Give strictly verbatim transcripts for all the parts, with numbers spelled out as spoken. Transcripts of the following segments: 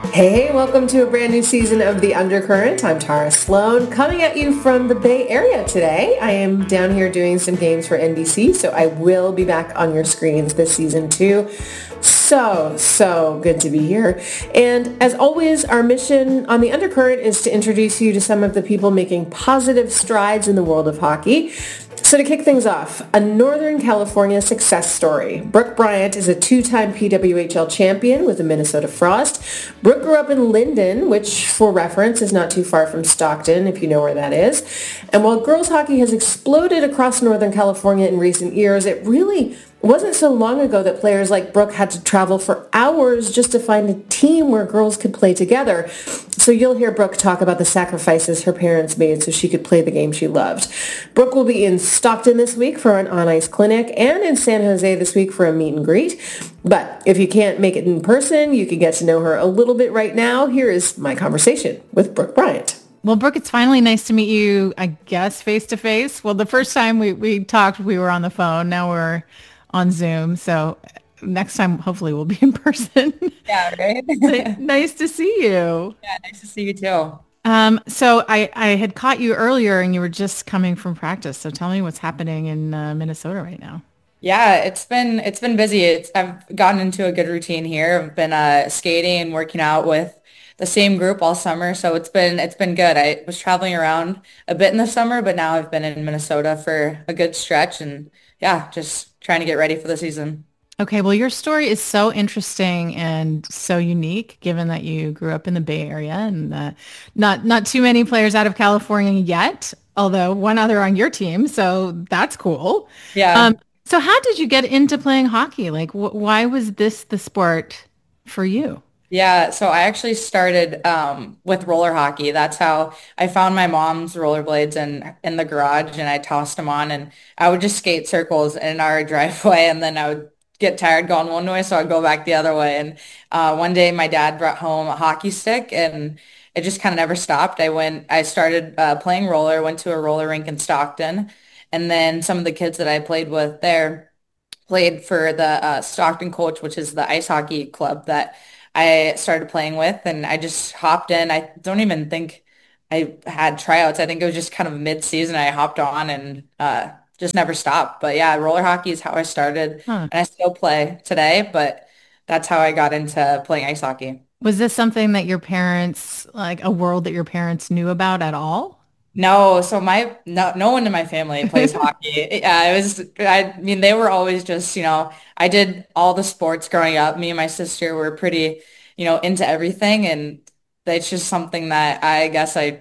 Hey, welcome to a brand new season of The Undercurrent. I'm Tara Sloan, coming at you from the Bay Area today. I am down here doing some games for N B C, so I will be back on your screens this season too. So, so good to be here. And as always, our mission on The Undercurrent is to introduce you to some of the people making positive strides in the world of hockey. So to kick things off, a Northern California success story. Brooke Bryant is a two-time P W H L champion with the Minnesota Frost. Brooke grew up in Linden, which, for reference, is not too far from Stockton, if you know where that is. And while girls hockey has exploded across Northern California in recent years, it really wasn't so long ago that players like Brooke had to travel for hours just to find a team where girls could play together. So you'll hear Brooke talk about the sacrifices her parents made so she could play the game she loved. Brooke will be in Stockton this week for an on-ice clinic and in San Jose this week for a meet and greet. But if you can't make it in person, you can get to know her a little bit right now. Here is my conversation with Brooke Bryant. Well, Brooke, it's finally nice to meet you, I guess, face to face. Well, the first time we, we talked, we were on the phone. Now we're on Zoom. So next time, hopefully we'll be in person. Yeah, right. Nice to see you. Yeah, nice to see you too. Um, so I, I had caught you earlier and you were just coming from practice. So tell me what's happening in uh, Minnesota right now. Yeah, it's been it's been busy. It's I've gotten into a good routine here. I've been uh, skating and working out with the same group all summer, so it's been it's been good. I was traveling around a bit in the summer, but now I've been in Minnesota for a good stretch, and yeah, just trying to get ready for the season. Okay, well, your story is so interesting and so unique, given that you grew up in the Bay Area and uh, not not too many players out of California yet, although one other on your team, so that's cool. Yeah. Um, so how did you get into playing hockey? Like, wh- why was this the sport for you? Yeah, so I actually started um, with roller hockey. That's how I found my mom's rollerblades in in the garage, and I tossed them on, and I would just skate circles in our driveway, and then I would get tired going one way, so I'd go back the other way. And uh, one day, my dad brought home a hockey stick, and it just kind of never stopped. I went, I started uh, playing roller, went to a roller rink in Stockton, and then some of the kids that I played with there played for the uh, Stockton Coach, which is the ice hockey club that I started playing with, and I just hopped in. I don't even think I had tryouts. I think it was just kind of mid-season. I hopped on and uh, just never stopped. But yeah, roller hockey is how I started, Huh. and I still play today, but that's how I got into playing ice hockey. Was this something that your parents, like a world that your parents knew about at all? No, so my no no one in my family plays hockey. Yeah, it was I mean they were always just, you know, I did all the sports growing up. Me and my sister were pretty, you know, into everything, and it's just something that I guess I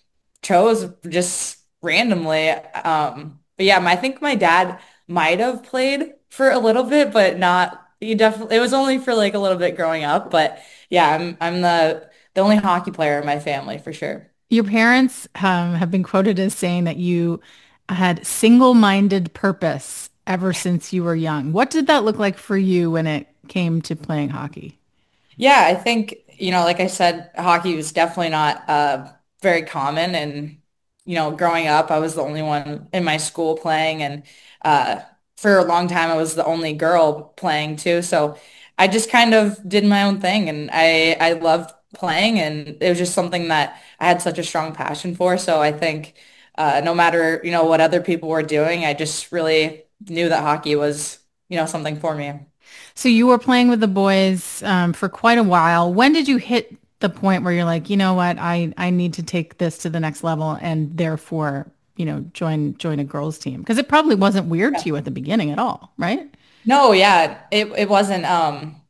chose just randomly. Um, but yeah, my, I think my dad might have played for a little bit, but not he definitely it was only for like a little bit growing up. But yeah, I'm I'm the the only hockey player in my family for sure. Your parents um, have been quoted as saying that you had single-minded purpose ever since you were young. What did that look like for you when it came to playing hockey? Yeah, I think, you know, like I said, hockey was definitely not uh, very common. And, you know, growing up, I was the only one in my school playing. And uh, for a long time, I was the only girl playing too. So I just kind of did my own thing. And I, I loved playing. And it was just something that I had such a strong passion for. So I think uh, no matter, you know, what other people were doing, I just really knew that hockey was, you know, something for me. So you were playing with the boys um, for quite a while. When did you hit the point where you're like, you know what, I, I need to take this to the next level and therefore, you know, join join a girls team? Because it probably wasn't weird to you at the beginning at all, right? No, yeah, it it wasn't. Um,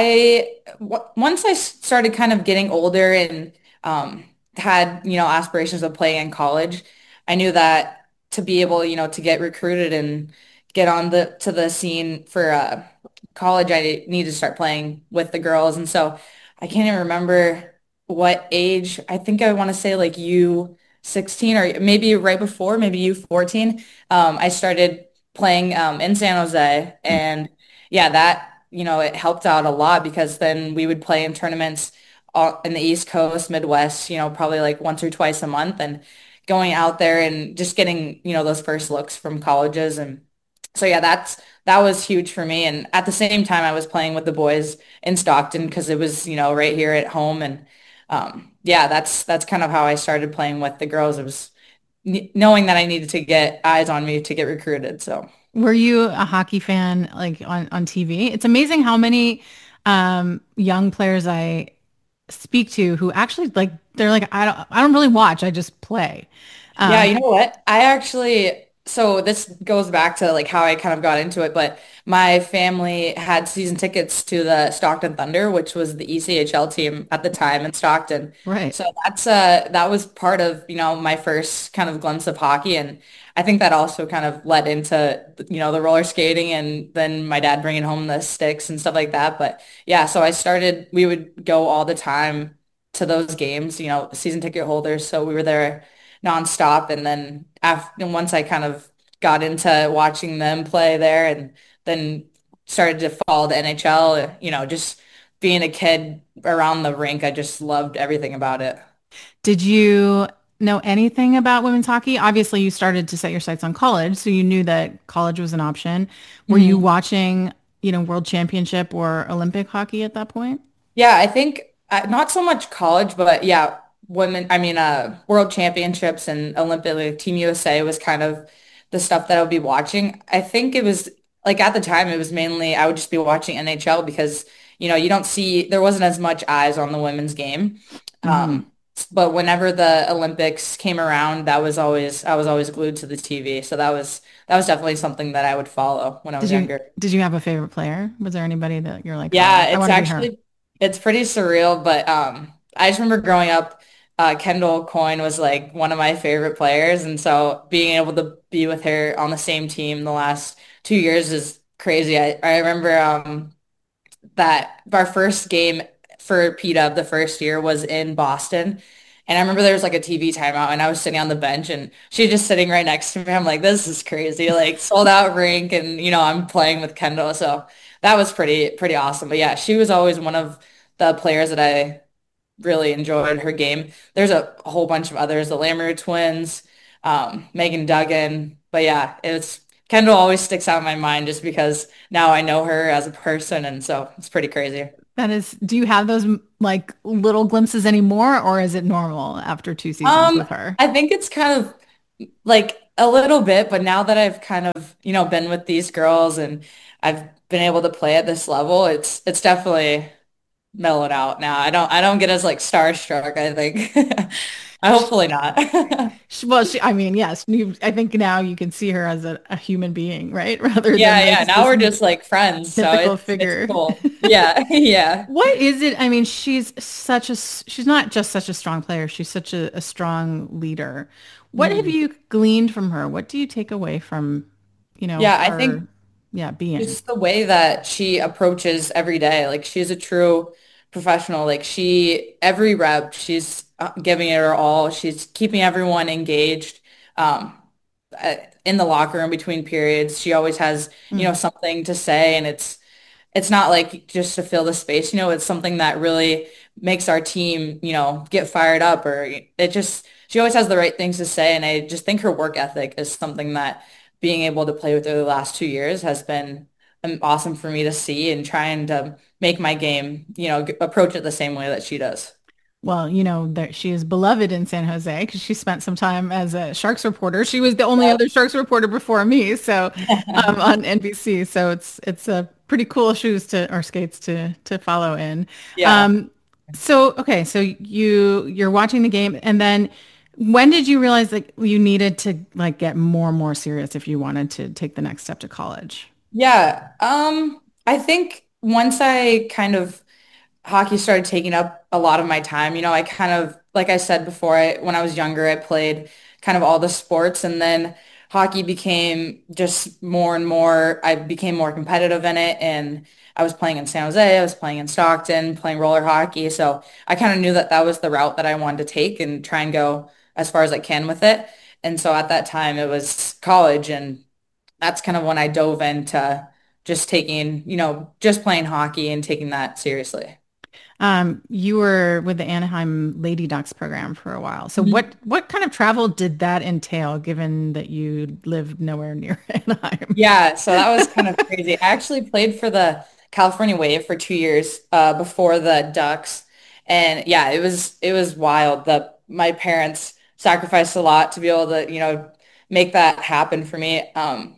I w once I started kind of getting older and um had, you know, aspirations of playing in college, I knew that to be able, you know, to get recruited and get on the to the scene for uh college, I needed to start playing with the girls. And so I can't even remember what age. I think I want to say like U sixteen or maybe right before, maybe U fourteen. Um, I started playing um, in San Jose. And yeah, that, you know, it helped out a lot because then we would play in tournaments all, in the East Coast, Midwest, you know, probably like once or twice a month and going out there and just getting, you know, those first looks from colleges and So yeah, that's that was huge for me. And at the same time, I was playing with the boys in Stockton because it was, you know, right here at home. And um, yeah, that's that's kind of how I started playing with the girls. It was n- knowing that I needed to get eyes on me to get recruited. So Were you a hockey fan like on, on T V? It's amazing how many um, young players I speak to who actually like they're like I don't I don't really watch, I just play. yeah, Um, you know what? I actually, so this goes back to like how I kind of got into it, but my family had season tickets to the Stockton Thunder, which was the E C H L team at the time in Stockton. right. So that's uh that was part of, you know, my first kind of glimpse of hockey. And I think that also kind of led into, you know, the roller skating and then my dad bringing home the sticks and stuff like that. But yeah, so I started, we would go all the time to those games, you know, season ticket holders. So we were there nonstop. And then after once I kind of got into watching them play there and then started to follow the N H L, you know, just being a kid around the rink, I just loved everything about it. Did you know anything about women's hockey? Obviously, you started to set your sights on college, so you knew that college was an option. Were you Mhm. watching, you know, World Championship or Olympic hockey at that point? Yeah, I think uh, not so much college, but yeah, women, I mean, uh, world championships and Olympic, like Team U S A was kind of the stuff that I would be watching. I think it was like at the time, it was mainly, I would just be watching N H L because, you know, you don't see, there wasn't as much eyes on the women's game. Hmm. Um, but whenever the Olympics came around, that was always, I was always glued to the T V. So that was, that was definitely something that I would follow when I Did was you younger. did you have a favorite player? Was there anybody that you're like, oh, Yeah, I it's want to be her? actually it's pretty surreal, but um I just remember growing up, uh Kendall Coyne was like one of my favorite players, and so being able to be with her on the same team the last two years is crazy. I, I remember um that our first game for P-Dub the first year was in Boston. And I remember there was like a T V timeout and I was sitting on the bench and she was just sitting right next to me. I'm like, this is crazy. Like sold out rink and you know, I'm playing with Kendall. So that was pretty, pretty awesome. But yeah, she was always one of the players that I really enjoyed her game. There's a whole bunch of others, the Lamoureux twins, um, Megan Duggan. But yeah, it's Kendall always sticks out in my mind just because now I know her as a person, and so it's pretty crazy. That is, do you have those m- like little glimpses anymore, or is it normal after two seasons Um, with her? I think it's kind of like a little bit, but now that I've kind of, you know, been with these girls and I've been able to play at this level, it's it's definitely mellowed out now. I don't I don't get as like starstruck, I think. I hopefully not. Sh- Well, she, I mean, yes, you, I think now you can see her as a, a human being, right? Rather than Yeah, like yeah. Now this we're just like friends, so mythical it's it's figure. cool. Yeah, yeah. What is it? I mean, she's such a, s- she's not just such a strong player. She's such a, a strong leader. What have Mhm. you gleaned from her? What do you take away from, you know, Yeah, I think her, yeah, being? just the way that she approaches every day. Like she's a true professional. Like she, every rep, she's uh, giving it her all. She's keeping everyone engaged. Um, uh, in the locker room between periods, she always has, you know, Mm. something to say, and it's it's not like just to fill the space, you know, it's something that really makes our team, you know, get fired up or it just, she always has the right things to say. And I just think her work ethic is something that being able to play with her the last two years has been um, awesome for me to see and trying to make my game, you know, g- approach it the same way that she does. Well, you know that she is beloved in San Jose because she spent some time as a Sharks reporter. She was the only Yep. other Sharks reporter before me, so um, on N B C. So it's it's a pretty cool shoes to or skates to to follow in. Yeah. Um, so okay, so you you're watching the game, and then when did you realize that you needed to like get more and more serious if you wanted to take the next step to college? Yeah. Um, I think once I kind of hockey started taking up a lot of my time. You know, I kind of, like I said before, I, when I was younger, I played kind of all the sports and then hockey became just more and more, I became more competitive in it. And I was playing in San Jose, I was playing in Stockton, playing roller hockey. So I kind of knew that that was the route that I wanted to take and try and go as far as I can with it. And so at that time it was college and that's kind of when I dove into just taking, you know, just playing hockey and taking that seriously. Um, you were with the Anaheim Lady Ducks program for a while. So Mhm. what what kind of travel did that entail, given that you lived nowhere near Anaheim? Yeah, so that was kind of crazy. I actually played for the California Wave for two years uh, before the Ducks, and yeah, it was it was wild. The my parents sacrificed a lot to be able to, you know, make that happen for me. Um,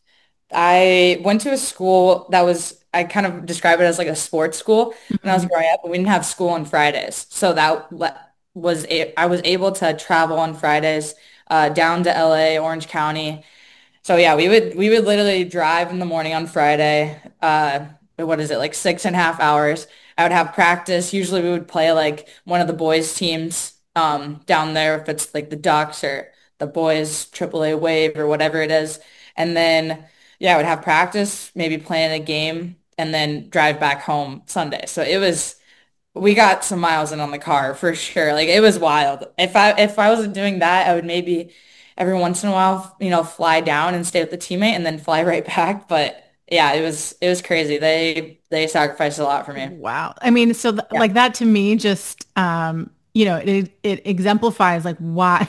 I went to a school that was, I kind of describe it as like a sports school when I was Mhm. growing up, but we didn't have school on Fridays. So that le- was, a, I was able to travel on Fridays uh, down to L A, Orange County. So yeah, we would, we would literally drive in the morning on Friday. Uh, what is it, like six and a half hours. I would have practice. Usually we would play like one of the boys teams um, down there, if it's like the Ducks or the boys triple A Wave or whatever it is. And then yeah, I would have practice, maybe playing a game, and then drive back home Sunday. So it was, we got some miles in on the car for sure. Like it was wild. If I if I wasn't doing that, I would maybe every once in a while, you know, fly down and stay with the teammate and then fly right back. But yeah, it was it was crazy. They they sacrificed a lot for me. Wow. I mean, so th Yeah. like that to me just um, you know, it it exemplifies like why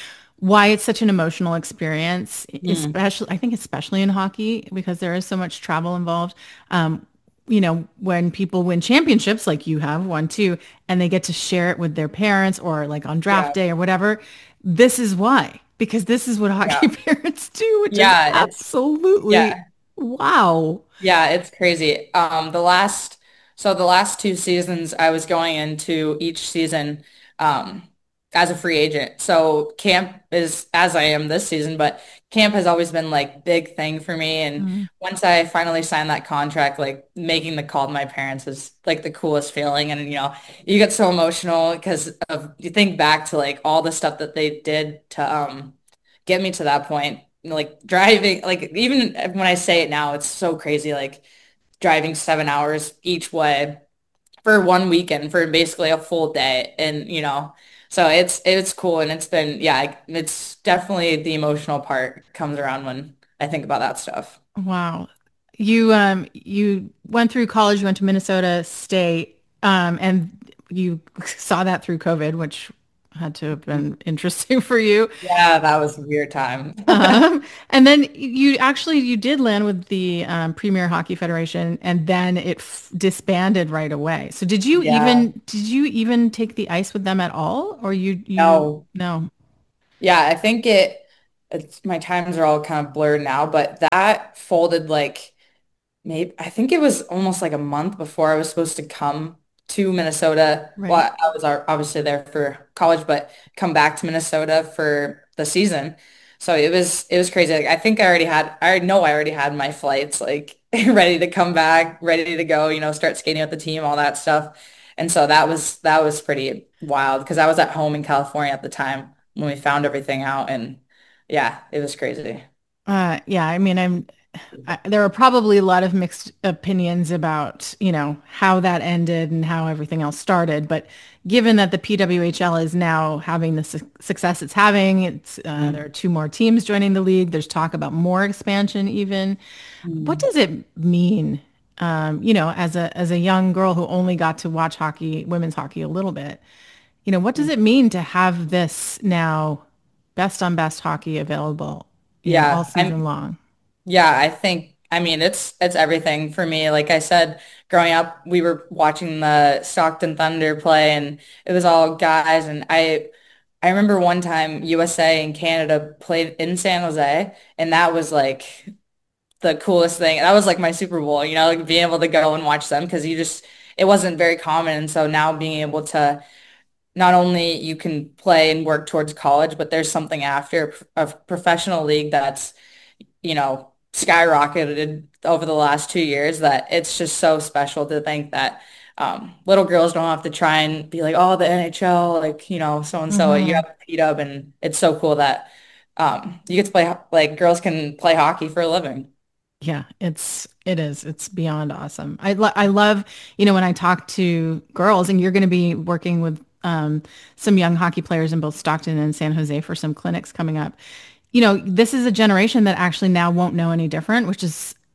why it's such an emotional experience, Mm. especially I think especially in hockey because there is so much travel involved. Um, you know, when people win championships like you have one too, and they get to share it with their parents or like on draft Yeah. day or whatever, this is why. Because this is what hockey Yeah. parents do, which is Yeah, it's absolutely yeah. wow. Yeah, it's crazy. Um, the last, so the last two seasons, I was going into each season um, as a free agent. So camp is as I am this season, but camp has always been like big thing for me. And Mm. once I finally signed that contract, like making the call to my parents is like the coolest feeling. And you know, you get so emotional because of you think back to like all the stuff that they did to um, get me to that point like driving, like even when I say it now, it's so crazy. Like driving seven hours each way for one weekend for basically a full day. And, you know, so it's, it's cool. And it's been, yeah, it's definitely the emotional part comes around when I think about that stuff. Wow. You um you went through college, you went to Minnesota State, um, and you saw that through COVID, which had to have been interesting for you. Yeah, that was a weird time. Um, and then you actually you did land with the um, Premier Hockey Federation, and then it f disbanded right away. So did you Yeah. even did you even take the ice with them at all, or you you No. no? Yeah, I think it, it's my times are all kind of blurred now, but that folded like maybe I think it was almost like a month before I was supposed to come to Minnesota. Well, Right. I was ar- obviously there for college, but come back to Minnesota for the season. So it was it was crazy. Like I think I already had I know I already had my flights like ready to come back, ready to go, you know, start skating with the team, all that stuff. And so that was that was pretty wild because I was at home in California at the time when we found everything out and yeah, it was crazy. Uh, yeah, I mean, I'm I, there are probably a lot of mixed opinions about, you know, how that ended and how everything else started. But given that the P W H L is now having the su success it's having, it's uh, there are two more teams joining the league. There's talk about more expansion even. What Mm. does it mean, um, you know, as a as a young girl who only got to watch hockey, women's hockey a little bit, you know, what does it mean to have this now best on best hockey available, you know, all Yeah, season I'm long? Yeah, I think, I mean, it's it's everything for me. Like I said, growing up, we were watching the Stockton Thunder play and it was all guys and I I remember one time U S A and Canada played in San Jose and that was like the coolest thing. That was like my Super Bowl, you know, like being able to go and watch them because you just it wasn't very common. And so now being able to not only you can play and work towards college, but there's something after a professional league that's you know, skyrocketed over the last two years that it's just so special to think that um, little girls don't have to try and be like, oh, the N H L, like, you know, so and so. You Hmm. have P-Dub, and it's so cool that um, you get to play, like, girls can play hockey for a living. Yeah, it's it is. It's beyond awesome. I lo I love, you know, when I talk to girls, and you're going to be working with um, some young hockey players in both Stockton and San Jose for some clinics coming up. You know, this is a generation that actually now won't know any different, which is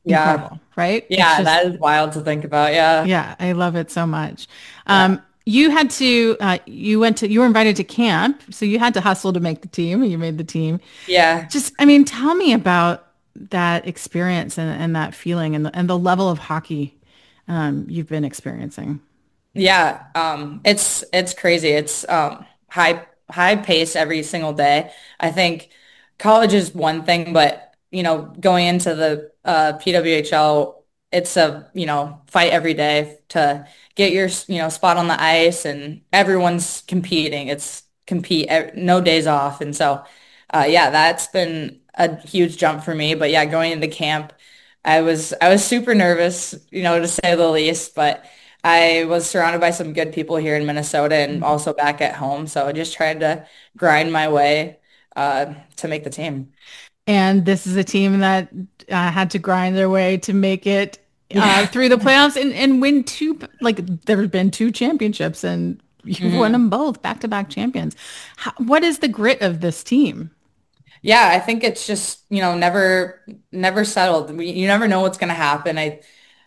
Yeah. incredible, right? Yeah, just, that is wild to think about. Yeah. Yeah, I love it so much. Um, yeah. You had to, uh, you went to, you were invited to camp, so you had to hustle to make the team, and you made the team. Yeah. Just, I mean, tell me about that experience and, and that feeling and the, and the level of hockey um, you've been experiencing. Yeah, um, it's it's crazy. It's um, high high pace every single day. I think college is one thing, but you know, going into the uh, P W H L, it's a you know fight every day to get your you know spot on the ice, and everyone's competing. It's compete no days off, and so uh, yeah, that's been a huge jump for me. But yeah, going into camp, I was I was super nervous, you know, to say the least, but I was surrounded by some good people here in Minnesota and also back at home. So I just tried to grind my way uh, to make the team. And this is a team that uh, had to grind their way to make it uh, Yeah. through the playoffs and, and win two, like there have been two championships and you've mm-hmm. won them both, back-to-back champions. How, what is the grit of this team? Yeah, I think it's just, you know, never, never settled. We, you never know what's going to happen. I,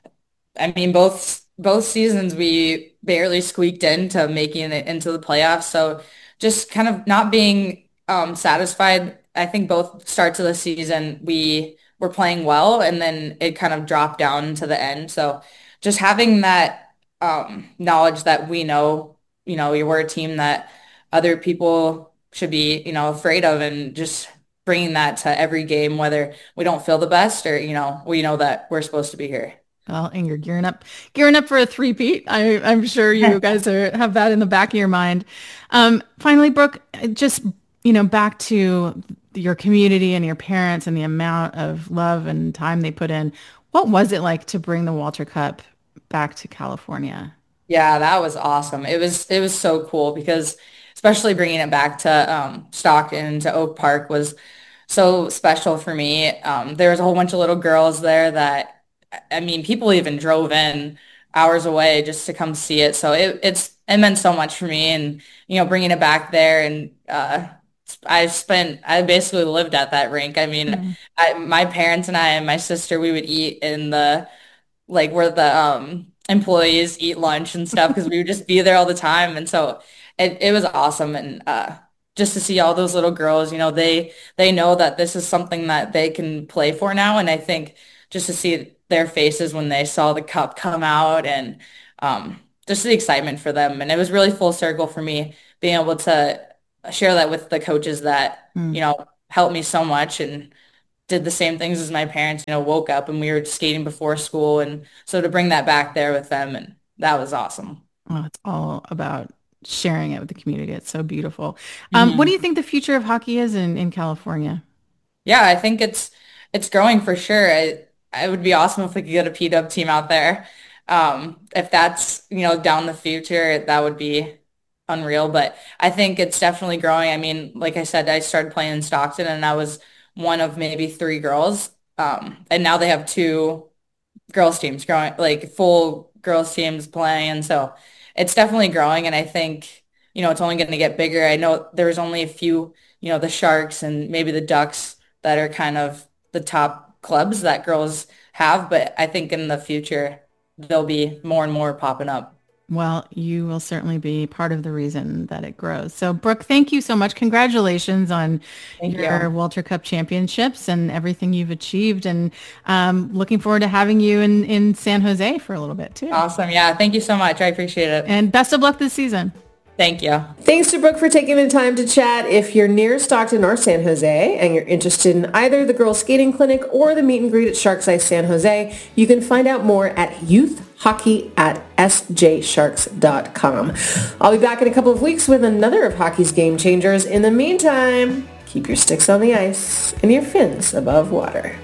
I mean, both both seasons we barely squeaked into making it into the playoffs. So just kind of not being um, satisfied. I think both starts of the season we were playing well, and then it kind of dropped down to the end. So just having that um, knowledge that we know, you know, we're a team that other people should be, you know, afraid of, and just bringing that to every game, whether we don't feel the best or, you know, we know that we're supposed to be here. Well, and you're gearing up, gearing up for a three-peat. I, I'm sure you guys are, have that in the back of your mind. Um, finally, Brooke, just, you know, back to your community and your parents and the amount of love and time they put in. What was it like to bring the Walter Cup back to California? Yeah, that was awesome. It was, it was so cool because especially bringing it back to um, Stockton, to Oak Park was so special for me. Um, there was a whole bunch of little girls there that, I mean, people even drove in hours away just to come see it. So it, it's, it meant so much for me, and, you know, bringing it back there, and uh, I spent, I basically lived at that rink. I mean, mm-hmm. I, my parents and I and my sister, we would eat in the, like where the um, employees eat lunch and stuff, because we would just be there all the time. And so it, it was awesome. And uh, just to see all those little girls, you know, they, they know that this is something that they can play for now. And I think just to see their faces when they saw the cup come out, and um, just the excitement for them. And it was really full circle for me being able to share that with the coaches that, mm. you know, helped me so much and did the same things as my parents, you know, woke up and we were skating before school. And so to bring that back there with them, and that was awesome. Oh, it's all about sharing it with the community. It's so beautiful. Um, mm-hmm. What do you think the future of hockey is in, in California? Yeah, I think it's, it's growing for sure. I, It would be awesome if we could get a P W team out there. Um, if that's, you know, down the future, that would be unreal. But I think it's definitely growing. I mean, like I said, I started playing in Stockton, and I was one of maybe three girls. Um, and now they have two girls teams growing, like full girls teams playing. And so it's definitely growing. And I think, you know, it's only going to get bigger. I know there's only a few, you know, the Sharks and maybe the Ducks that are kind of the top clubs that girls have, but I think in the future there'll be more and more popping up. Well, you will certainly be part of the reason that it grows. So, Brooke, thank you so much. Congratulations on thank your you. Walter Cup championships and everything you've achieved. And um, looking forward to having you in, in San Jose for a little bit too. Awesome. Yeah. Thank you so much. I appreciate it. And best of luck this season. Thank you. Thanks to Brooke for taking the time to chat. If you're near Stockton or San Jose and you're interested in either the girls skating clinic or the meet and greet at Sharks Ice San Jose, you can find out more at youth hockey at s j sharks dot com. I'll be back in a couple of weeks with another of hockey's game changers. In the meantime, keep your sticks on the ice and your fins above water.